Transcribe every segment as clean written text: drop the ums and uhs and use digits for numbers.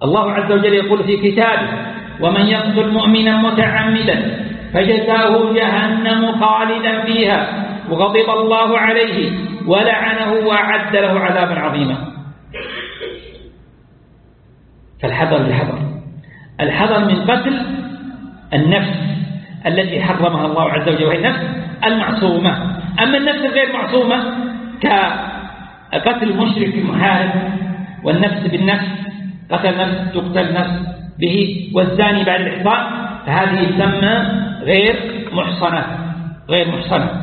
الله عز وجل يقول في كتابه: ومن يقتل مؤمنا متعمدا فجزاؤه جهنم خالدا فيها وغضب الله عليه ولعنه وأعد له عذابا عظيما. فالحذر الحذر من قتل النفس التي حرمها الله عز وجل، وهي النفس المعصومة. أما النفس الغير معصومة كقتل المشرك المحارب، والنفس بالنفس، قتل نفس تقتل نفس به، والزاني بعد الإحصان، فهذه تسمى غير محصنة.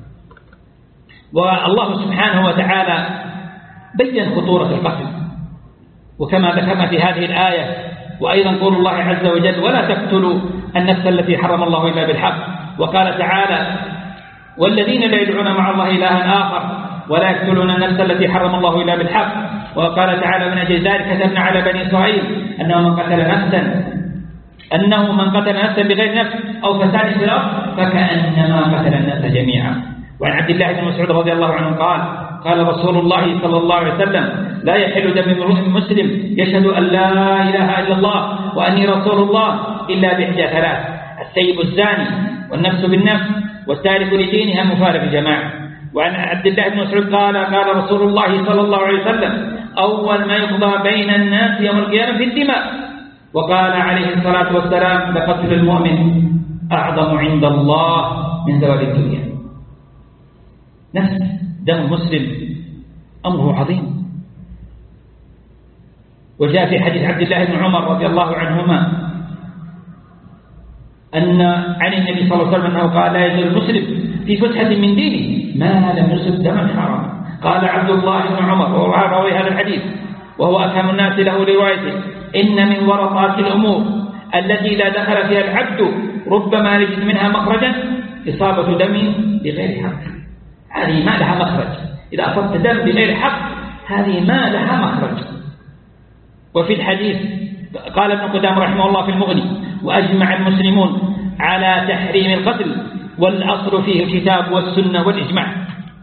والله سبحانه وتعالى بين خطورة القتل، وكما ذكرنا في هذه الآية، وأيضا قول الله عز وجل: ولا تقتلوا النفس التي حرم الله إلا بالحق. وقال تعالى: والذين لا يدعون مع الله إلها آخر ولا يقتلون النفس التي حرم الله إلا بالحق. وقال تعالى: من أجل ذلك كتبنا على بني إسرائيل أنه من قتل نفسا بغير نفس أو فساد في الأرض فكأنما قتل الناس جميعا. وعن عبد الله بن مسعود رضي الله عنه قال رسول الله صلى الله عليه وسلم: لا يحل دم امرؤ مسلم يشهد أن لا إله إلا الله وأني رسول الله إلا بإحدى ثلاث: السيب الزاني، والنفس بالنفس، والتارك لدينها مفارق الجماعة. وعن عبد الله بن مسعود قال رسول الله صلى الله عليه وسلم: أول ما يقضى بين الناس يوم القيامة في الدماء. وقال عليه الصلاة والسلام: لقتل المؤمن أعظم عند الله من زوال الدنيا. نفس دم المسلم أمره عظيم. وجاء في حديث عبد الله بن عمر رضي الله عنهما أن عن النبي صلى الله عليه وسلم أنه قال: لا يزال المسلم في فسحة من دينه ما لم يصب دما حراما. قال عبد الله بن عمر وهو راوي هذا الحديث وهو أفهم الناس له روايته: إن من ورطات الأمور التي لا دخل فيها العبد ربما يجد منها مخرجا إصابة دم بغير حق. هذه ما لها مخرج، إذا أصبت دم بغير حق هذه ما لها مخرج. وفي الحديث قال ابن قدامة رحمه الله في المغني: وأجمع المسلمون على تحريم القتل والأصل فيه الكتاب والسنة والإجماع.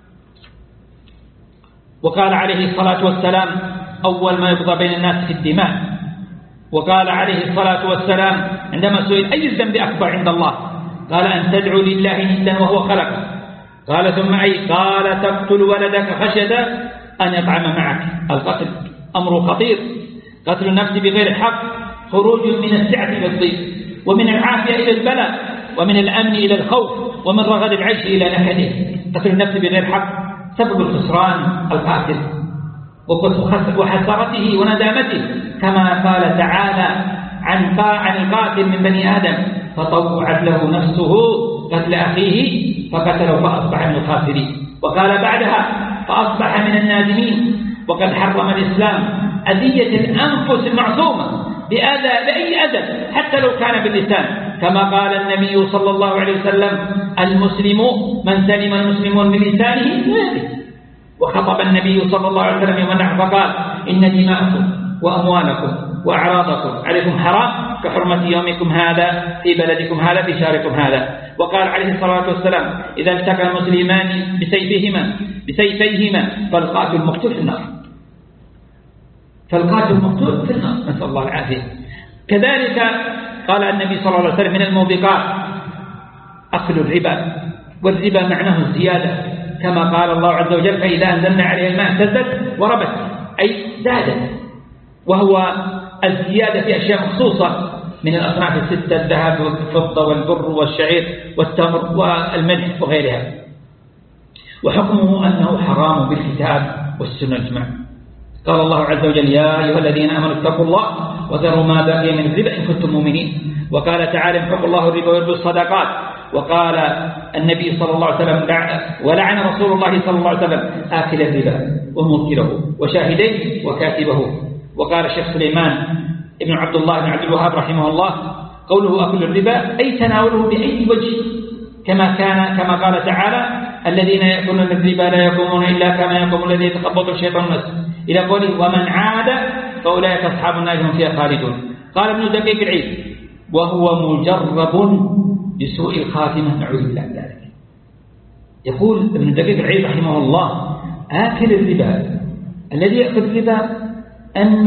وقال عليه الصلاة والسلام: أول ما يقضى بين الناس في الدماء. وقال عليه الصلاة والسلام عندما سئل: أي الذنب أكبر عند الله؟ قال: أن تدعو لله ندا وهو خلقك. قال: ثم أي؟ قال: تقتل ولدك خشية أن يطعم معك. القتل أمر خطير. قتل النفس بغير حق خروج من السعة إلى الضيق، ومن العافية إلى البلاء، ومن الأمن إلى الخوف، ومن رغد العيش إلى نكده. قتل النفس بغير حق سبب الخسران القاتل وحسرته وندامته، كما قال تعالى عن القاتل من بني آدم: فطوعت له نفسه قتل أخيه فقتله فأصبح من الخاسرين. وقال بعدها: فأصبح من النادمين. وقد حرم الإسلام أذية الأنفس المعصومة بأي أذى حتى لو كان باللسان، كما قال النبي صلى الله عليه وسلم: المسلم من سلم المسلمون من لسانه ويده. وخطب النبي صلى الله عليه وسلم يوم النحر فقال: إن دماءكم وأموالكم وأعراضكم عليكم حرام كحرمة يومكم هذا في بلدكم هذا في شهركم هذا. وقال عليه الصلاة والسلام: إذا التقى المسلمان بسيفيهما فالقاتل مقتول في النار. نسأل الله العافية. كذلك قال النبي صلى الله عليه وسلم: من الموبقات أكل الربا، والربا معناه الزيادة، كما قال الله عز وجل: فإذا أنزلنا عليها الماء اهتزت وربت، أي زادت، وهو الزيادة في أشياء مخصوصة من الأصناف الستة: الذهب والفضة والبر والشعير والتمر والملح وغيرها. وحكمه أنه حرام بالكتاب والسنة الإجماع. قال الله عز وجل: يا أيها الذين آمنوا اتقوا الله وذروا ما بقي من الربا إن كنتم مؤمنين. وقال تعالى: يمحق الله الربا ويربي الصدقات. وقال النبي صلى الله عليه وسلم: ولعن رسول الله صلى الله عليه وسلم آكل الربا وموكله وشاهديه وكاتبه. وقال الشيخ سليمان ابن عبد الله بن عبد الوهاب رحمه الله: قوله أكل الربا أي تناوله بأي وجه، كما قال تعالى: الذين يأكلون الربا لا يقومون إلا كما يقوم الذي يتخبطه الشيطان من المس، إلى قوله: ومن عاد فأولئك أصحاب النار هم فيها خالدون. قال ابن دقيق العيد: وهو مجرب بسوء الخاتمة، نعوذ بالله من ذلك. يقول ابن دقيق العيد رحمه الله: آكل الربا، الذي يأكل الربا أن